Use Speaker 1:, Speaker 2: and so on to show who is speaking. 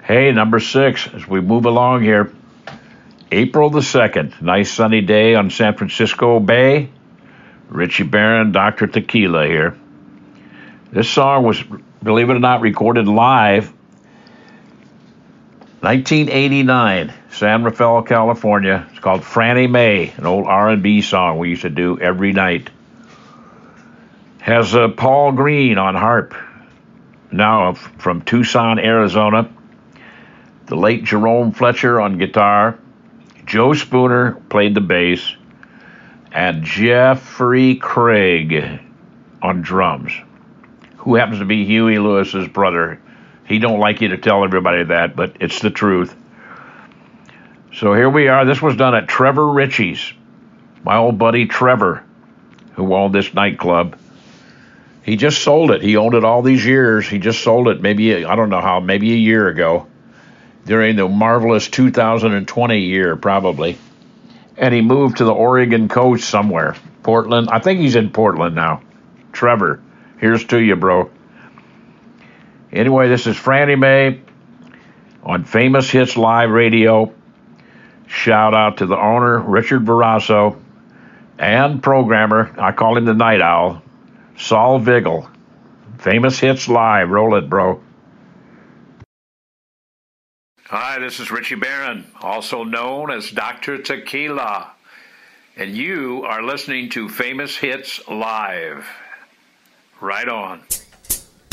Speaker 1: Hey, number 6, as we move along here. April the 2nd, nice sunny day on San Francisco Bay. Richie Barron, Dr. Tequila here. This song was, believe it or not, recorded live 1989, San Rafael, California. It's called Franny Mae, an old R&B song we used to do every night. Has Paul Green on harp, now from Tucson, Arizona. The late Jerome Fletcher on guitar. Joe Spooner played the bass. And Jeffrey Craig on drums, who happens to be Huey Lewis's brother. He don't like you to tell everybody that, but it's the truth. So here we are. This was done at Trevor Ritchie's. My old buddy Trevor, who owned this nightclub. He just sold it. He owned it all these years. He just sold it maybe, I don't know how, maybe a year ago. During the marvelous 2020 year, probably. And he moved to the Oregon coast somewhere. Portland. I think he's in Portland now. Trevor, here's to you, bro. Anyway, this is Franny Mae on Famous Hits Live Radio. Shout out to the owner, Richard Verasso, and programmer, I call him the Night Owl, Saul Vigil. Famous Hits Live. Roll it, bro. Hi, this is Richie Barron, also known as Dr. Tequila, and you are listening to Famous Hits Live. Right on.